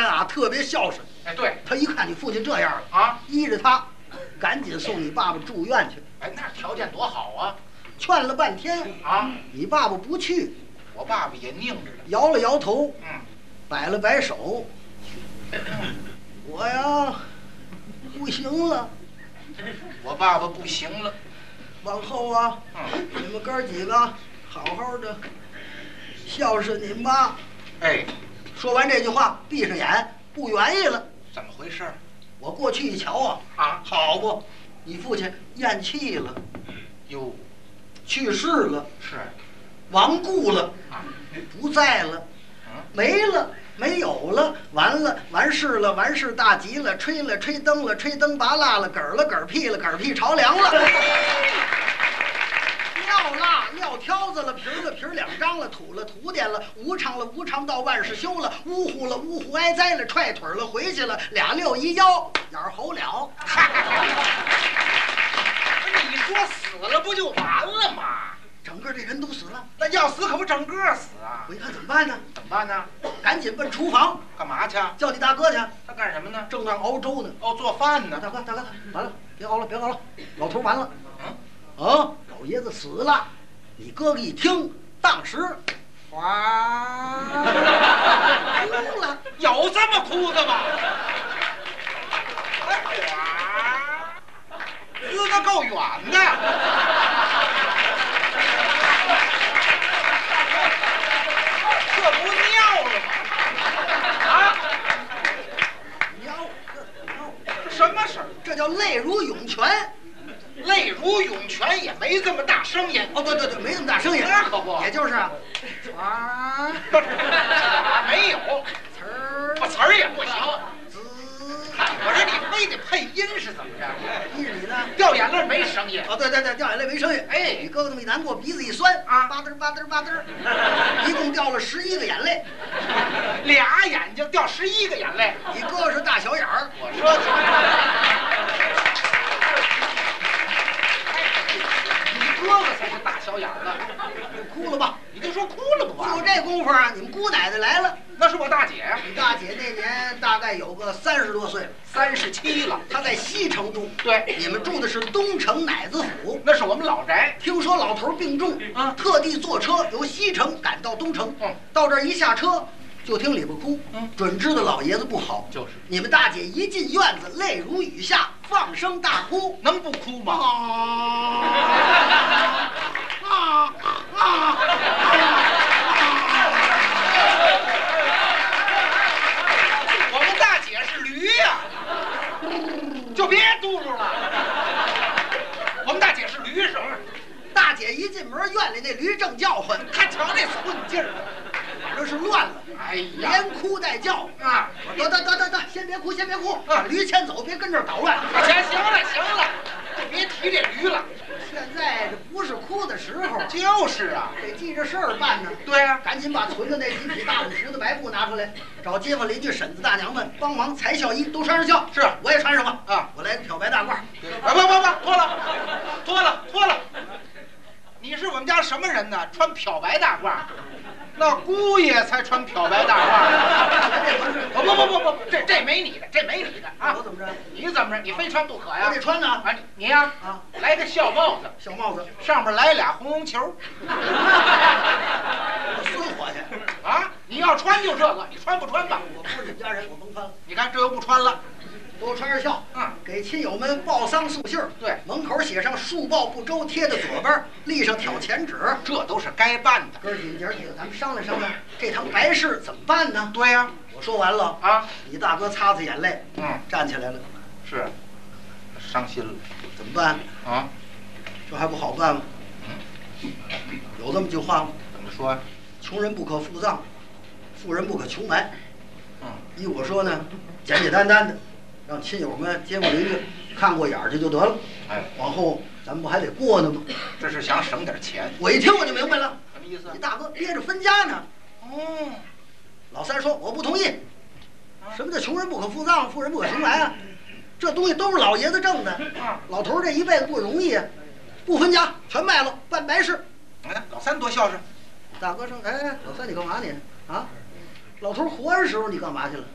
啊特别孝顺。 哎，对， 他一看你父亲这样了啊， 依着他，赶紧送你爸爸住院去。 哎，那条件多好啊！ 劝了半天啊， 你爸爸不去， 我爸爸也拧着呢。 摇了摇头， 摆了摆手，我呀不行了。 我爸爸不行了， 往后啊，你们哥几个好好的孝顺你妈。 哎， 说完这句话，闭上眼，不愿意了。 怎么回事？ 我过去一瞧啊，好不，你父亲咽气了， 哟， 去世了， 是， 亡故了，不在了，没了。没有了，完了，完事了，完事大吉了，吹了吹灯了，吹灯拔蜡了，嗝了嗝屁了，嗝屁朝凉了，撂蜡撂挑子了，皮了皮两张了，土了土点了，无常了无常到万事休了，呜呼了呜呼挨灾了，踹腿了回去了，俩六一腰眼猴了。 你说死了不就完了吗？ 整个这人都死了， 那要死可不整个死啊！ 我一看怎么办呢？ 怎么办呢？ 赶紧奔厨房， 干嘛去？ 叫你大哥去。 他干什么呢？ 正那儿熬粥呢。 哦，做饭呢。 大哥，完了，别熬了，别熬了，老头完了。老爷子死了。你哥哥一听，当时，哗，哭了。 有这么哭的吗？滋得够远的。这不尿了吗？啊！ 尿， 什么事儿？ 这叫泪如涌泉。 泪如涌泉也没这么大声音。 哦，对，没这么大声音。 那可不， 也就是， 没有词儿， 词儿也不行。我说你非得配音是怎么着？ 依着你呢， 掉眼泪没声音。 哦，对，掉眼泪没声音。 哎， 你哥哥这么一难过，鼻子一酸啊，吧嘚，一共掉了11个眼泪， 俩眼睛掉11个眼泪。 你哥哥是大小眼儿。 我说你哥哥才是大小眼儿的， 哭了吧？ 你就说哭了不完。 就这功夫啊，你们姑奶奶来了。 那是我大姐呀。 你大姐那年大概有个30多岁了 ，37了。 她在西城住， 对， 你们住的是东城奶子府， 那是我们老宅。 听说老头病重，特地坐车由西城赶到东城。到这儿一下车，就听里边哭，准知道老爷子不好。就是你们大姐一进院子，泪如雨下，放声大哭， 能不哭吗？我们大姐是驴呀，就别嘟噜了。我们大姐是驴是不是？ 大姐一进门，院里那驴正叫唤， 看瞧那寸劲儿， 反正是乱了。 哎呀， 连哭带叫啊！得，先别哭，把驴牵走，别跟这儿捣乱。 行了，就别提这驴了。 现在这不是哭的时候。 就是啊， 得记着事儿办呢。 对啊， 赶紧把存的那几匹大五十的白布拿出来，找街坊邻居、婶子大娘们帮忙裁孝衣，都穿上孝。 是， 我也穿上吧。 啊， 我来个漂白大褂。 不，脱了。你是我们家什么人呢？穿漂白大褂？那姑爷才穿漂白大褂。不，这没你的啊！ 我怎么着？ 你怎么着？你非穿不可呀！ 我得穿呢。 啊，你呀来个孝帽子，上面来俩红绒球。 我孙火去啊！你要穿就这个，你穿不穿吧？ 我不是你们家人，我甭穿了。 你看这又不穿了。 都穿上孝，给亲友们报丧送信儿。 对， 门口写上恕报不周，贴在左边，立上挑钱纸， 这都是该办的。 哥几个咱们商量，这堂白事怎么办呢？ 对呀， 我说完了啊， 你大哥擦眼泪，站起来了， 是，伤心了， 怎么办啊？ 这还不好办吗？有这么句话吗？ 怎么说呀？ 穷人不可富葬，富人不可穷埋。依我说呢，简简单单的。让亲友们、街坊邻居看过眼儿去就得了。 哎， 往后咱们不还得过呢吗？ 这是想省点钱。 我一听我就明白了， 什么意思？ 你大哥憋着分家呢。老三说我不同意。什么叫穷人不可富葬，富人不可穷埋啊？这东西都是老爷子挣的。老头这一辈子不容易啊，不分家，全卖了，办白事。 老三多孝顺。 大哥说：“哎，老三你干嘛你啊？老头活着时候你干嘛去了？